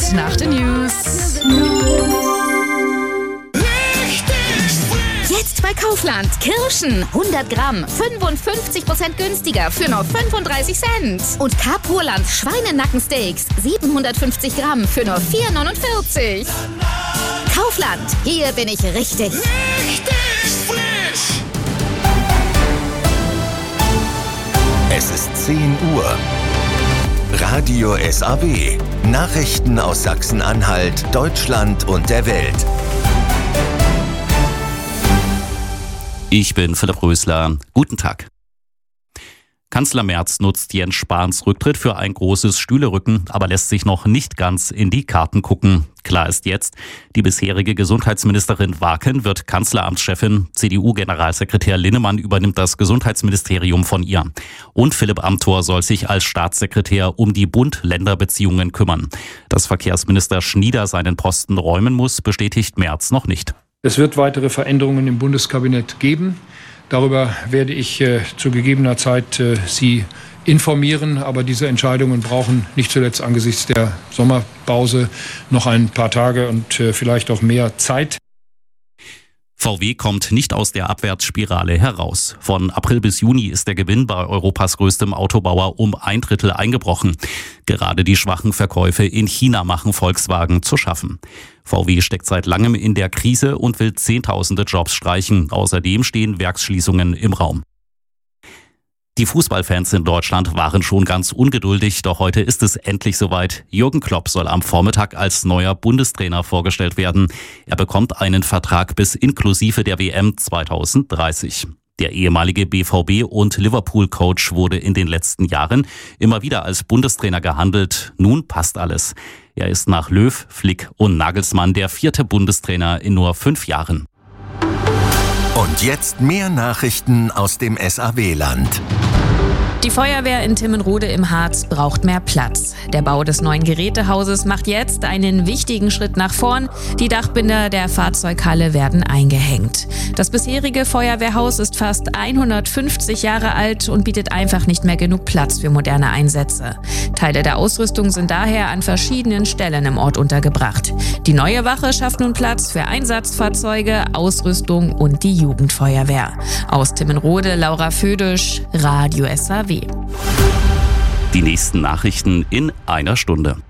nach den News. Jetzt bei Kaufland. Kirschen 100 Gramm, 55% günstiger für nur 35 Cent. Und Carpurland Schweinenackensteaks 750 Gramm für nur 4,49. Kaufland, hier bin ich richtig. Frisch! Es ist 10 Uhr. Radio SAW. Nachrichten aus Sachsen-Anhalt, Deutschland und der Welt. Ich bin Philipp Rösler. Guten Tag. Kanzler Merz nutzt Jens Spahns Rücktritt für ein großes Stühlerücken, aber lässt sich noch nicht ganz in die Karten gucken. Klar ist jetzt, die bisherige Gesundheitsministerin Waken wird Kanzleramtschefin. CDU-Generalsekretär Linnemann übernimmt das Gesundheitsministerium von ihr. Und Philipp Amthor soll sich als Staatssekretär um die Bund-Länder-Beziehungen kümmern. Dass Verkehrsminister Schnieder seinen Posten räumen muss, bestätigt Merz noch nicht. Es wird weitere Veränderungen im Bundeskabinett geben. Darüber werde ich zu gegebener Zeit Sie informieren. Aber diese Entscheidungen brauchen nicht zuletzt angesichts der Sommerpause noch ein paar Tage und vielleicht auch mehr Zeit. VW kommt nicht aus der Abwärtsspirale heraus. Von April bis Juni ist der Gewinn bei Europas größtem Autobauer um 1/3 eingebrochen. Gerade die schwachen Verkäufe in China machen Volkswagen zu schaffen. VW steckt seit langem in der Krise und will Zehntausende Jobs streichen. Außerdem stehen Werksschließungen im Raum. Die Fußballfans in Deutschland waren schon ganz ungeduldig, doch heute ist es endlich soweit. Jürgen Klopp soll am Vormittag als neuer Bundestrainer vorgestellt werden. Er bekommt einen Vertrag bis inklusive der WM 2030. Der ehemalige BVB- und Liverpool-Coach wurde in den letzten Jahren immer wieder als Bundestrainer gehandelt. Nun passt alles. Er ist nach Löw, Flick und Nagelsmann der 4. Bundestrainer in nur 5 Jahren. Und jetzt mehr Nachrichten aus dem SAW-Land. Die Feuerwehr in Timmenrode im Harz braucht mehr Platz. Der Bau des neuen Gerätehauses macht jetzt einen wichtigen Schritt nach vorn. Die Dachbinder der Fahrzeughalle werden eingehängt. Das bisherige Feuerwehrhaus ist fast 150 Jahre alt und bietet einfach nicht mehr genug Platz für moderne Einsätze. Teile der Ausrüstung sind daher an verschiedenen Stellen im Ort untergebracht. Die neue Wache schafft nun Platz für Einsatzfahrzeuge, Ausrüstung und die Jugendfeuerwehr. Aus Timmenrode, Laura Födisch, Radio SAW. Die nächsten Nachrichten in einer Stunde.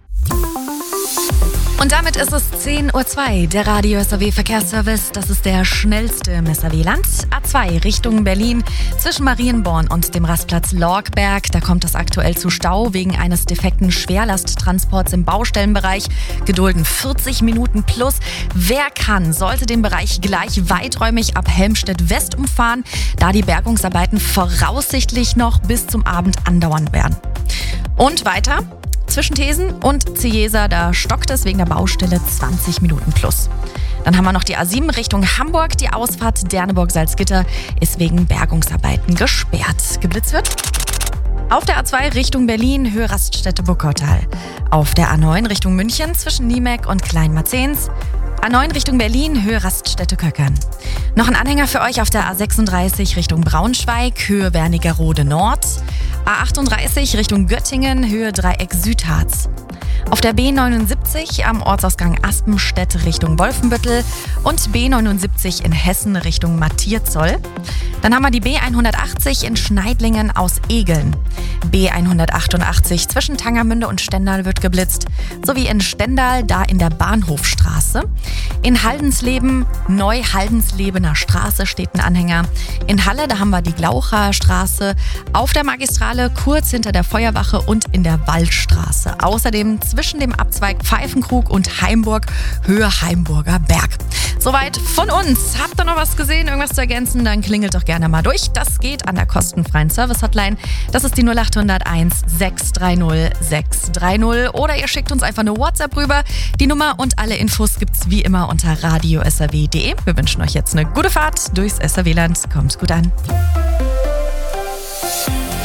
Und damit ist es 10:02 Uhr, der Radio SAW Verkehrsservice. Das ist der schnellste im SAW-Land. A2 Richtung Berlin zwischen Marienborn und dem Rastplatz Lorgberg. Da kommt es aktuell zu Stau wegen eines defekten Schwerlasttransports im Baustellenbereich. Gedulden 40 Minuten plus. Wer kann, sollte den Bereich gleich weiträumig ab Helmstedt West umfahren, da die Bergungsarbeiten voraussichtlich noch bis zum Abend andauern werden. Und weiter. Zwischen Thesen und Ciesa, da stockt es wegen der Baustelle 20 Minuten plus. Dann haben wir noch die A7 Richtung Hamburg. Die Ausfahrt Derneburg-Salzgitter ist wegen Bergungsarbeiten gesperrt. Geblitzt wird auf der A2 Richtung Berlin, Höhe Raststätte-Burgkottal. Auf der A9 Richtung München zwischen Niemek und Kleinmarzens. A9 Richtung Berlin, Höhe Raststätte-Köckern. Noch ein Anhänger für euch auf der A36 Richtung Braunschweig, Höhe Wernigerode Nord. A38 Richtung Göttingen, Höhe Dreieck Südharz. Auf der B79 am Ortsausgang Aspenstedt Richtung Wolfenbüttel und B79 in Hessen Richtung Mattierzoll. Dann haben wir die B180 in Schneidlingen aus Egeln. B188 zwischen Tangermünde und Stendal wird geblitzt, sowie in Stendal, da in der Bahnhofstraße. In Haldensleben, Neu-Haldenslebener Straße steht ein Anhänger. In Halle, da haben wir die Glaucher Straße. Auf der Magistrale kurz hinter der Feuerwache und in der Waldstraße. Außerdem zwischen dem Abzweig Pfeifenkrug und Heimburg, Höhe Heimburger Berg. Soweit von uns. Habt ihr noch was gesehen, irgendwas zu ergänzen? Dann klingelt doch gerne mal durch. Das geht an der kostenfreien Service-Hotline. Das ist die 0801 630 630. Oder ihr schickt uns einfach eine WhatsApp rüber. Die Nummer und alle Infos gibt's wie immer unter radiosaw.de. Wir wünschen euch jetzt eine gute Fahrt durchs SAW-Land. Kommt's gut an.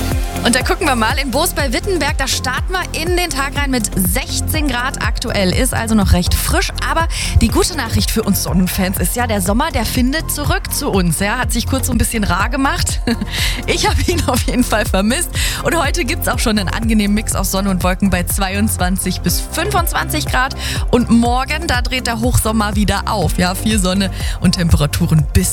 Und da gucken wir mal in Boos bei Wittenberg. Da starten wir in den Tag rein mit 16 Grad aktuell. Ist also noch recht frisch. Aber die gute Nachricht für uns Sonnenfans ist ja, der Sommer, der findet zurück zu uns. Ja, hat sich kurz so ein bisschen rar gemacht. Ich habe ihn auf jeden Fall vermisst. Und heute gibt es auch schon einen angenehmen Mix aus Sonne und Wolken bei 22 bis 25 Grad. Und morgen, da dreht der Hochsommer wieder auf. Ja, viel Sonne und Temperaturen bis